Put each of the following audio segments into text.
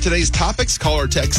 today's topics, call or text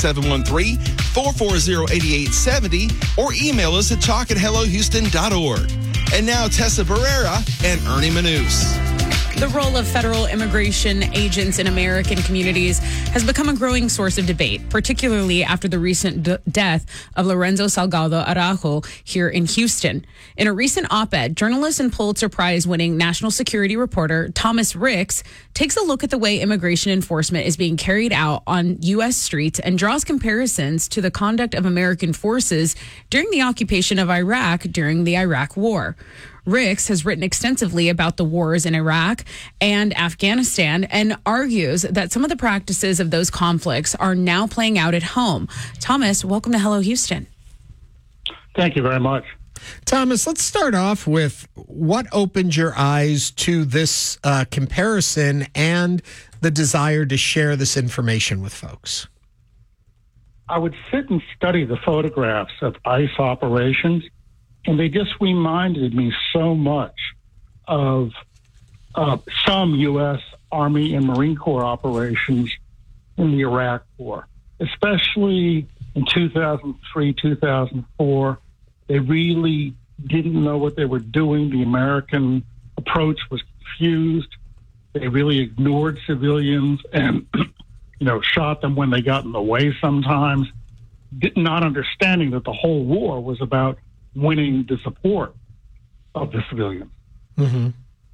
713-440-8870 or email us at talk@hellohouston.org. And now Tessa Barrera and Ernie Manous. The role of federal immigration agents in American communities has become a growing source of debate, particularly after the recent death of Lorenzo Salgado Araujo here in Houston. In a recent op-ed, journalist and Pulitzer Prize-winning national security reporter Thomas Ricks takes a look at the way immigration enforcement is being carried out on U.S. streets and draws comparisons to the conduct of American forces during the occupation of Iraq during the Iraq War. Ricks has written extensively about the wars in Iraq and Afghanistan and argues that some of the practices of those conflicts are now playing out at home. Thomas, welcome to Hello Houston. Thank you very much. Thomas, let's start off with what opened your eyes to this comparison and the desire to share this information with folks. I would sit and study the photographs of ICE operations, and they just reminded me so much of some U.S. Army and Marine Corps operations in the Iraq War, especially in 2003, 2004. They really didn't know what they were doing. The American approach was confused. They really ignored civilians and, shot them when they got in the way sometimes, not understanding that the whole war was about winning the support of the civilians. Mm-hmm.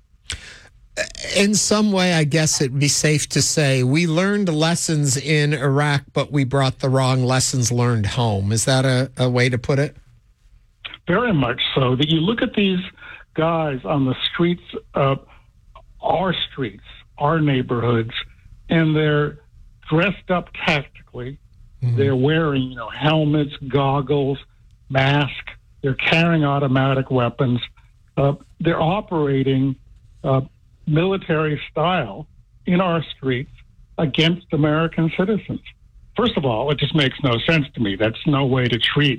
In some way, I guess it'd be safe to say we learned lessons in Iraq, but we brought the wrong lessons learned home. Is that a way to put it? Very much so. That you look at these guys on the streets, our neighborhoods, and they're dressed up tactically. Mm-hmm. They're wearing, helmets, goggles, masks. They're carrying automatic weapons. They're operating military style in our streets against American citizens. First of all, it just makes no sense to me. That's no way to treat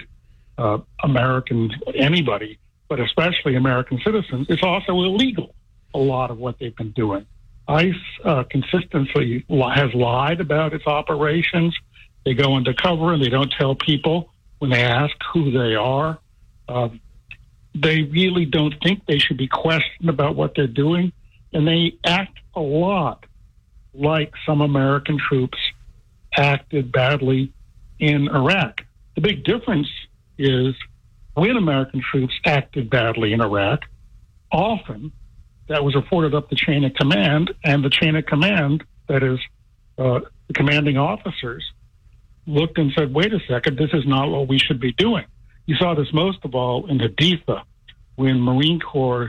anybody, but especially American citizens. It's also illegal, a lot of what they've been doing. ICE consistently has lied about its operations. They go undercover and they don't tell people when they ask who they are. They really don't think they should be questioned about what they're doing, and they act a lot like some American troops acted badly in Iraq. The big difference is when American troops acted badly in Iraq, often that was reported up the chain of command, and the chain of command, that is the commanding officers, looked and said, wait a second, this is not what we should be doing. You saw this most of all in Haditha, when the Marine Corps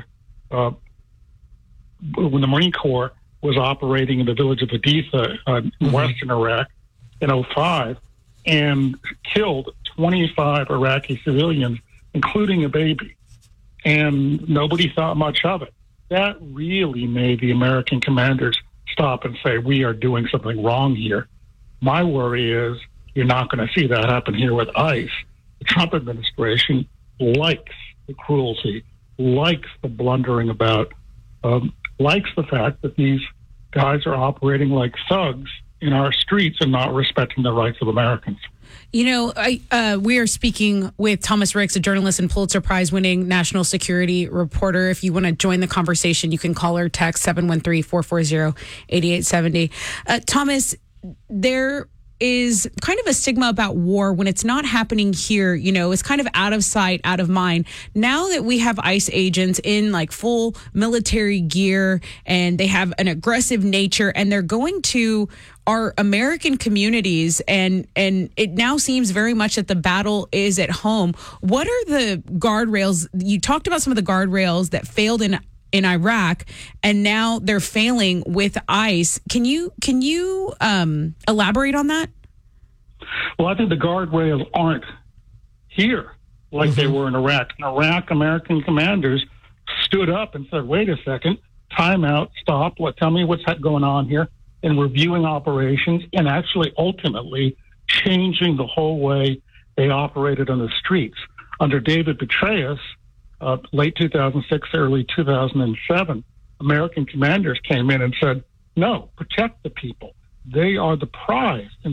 was operating in the village of Haditha in western Iraq in 2005 and killed 25 Iraqi civilians, including a baby. And nobody thought much of it. That really made the American commanders stop and say, we are doing something wrong here. My worry is you're not going to see that happen here with ICE. The Trump administration likes the cruelty, likes the blundering about, likes the fact that these guys are operating like thugs in our streets and not respecting the rights of Americans. We are speaking with Thomas Ricks, a journalist and Pulitzer Prize-winning national security reporter. If you want to join the conversation, you can call or text 713-440-8870. Thomas, there is kind of a stigma about war when it's not happening here. It's kind of out of sight, out of mind. Now that we have ICE agents in like full military gear and they have an aggressive nature and they're going to our American communities and it now seems very much that the battle is at home. What are the guardrails? You talked about some of the guardrails that failed in Iraq, and now they're failing with ICE. Can you elaborate on that? Well, I think the guardrails aren't here like they were in Iraq. In Iraq, American commanders stood up and said, wait a second, time out, stop, tell me what's going on here, and reviewing operations and actually ultimately changing the whole way they operated on the streets. Under David Petraeus, late 2006, early 2007, American commanders came in and said, no, protect the people. They are the prize.